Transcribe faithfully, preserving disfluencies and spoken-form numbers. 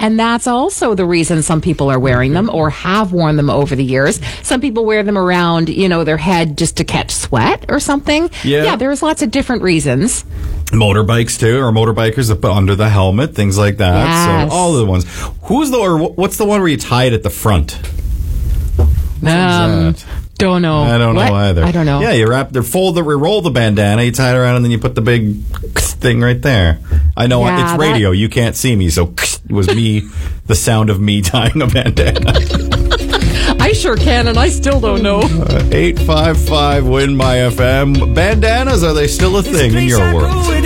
And that's also the reason some people are wearing them or have worn them over the years. Some people wear them around, you know, their head just to catch sweat or something. Yeah. Yeah, there's lots of different reasons. Motorbikes too, or motorbikers that put under the helmet, things like that. Yes. So all of the ones. Who's the or what's the one where you tie it at the front? Um, that? don't know. I don't What? know either. I don't know. Yeah, you wrap the fold the roll the bandana, you tie it around, and then you put the big thing right there. I know Yeah, it's that- radio, you can't see me, so it was me, the sound of me tying a bandana. I sure can, and I still don't know. eight five five win my F M. Bandanas, are they still a thing in your world?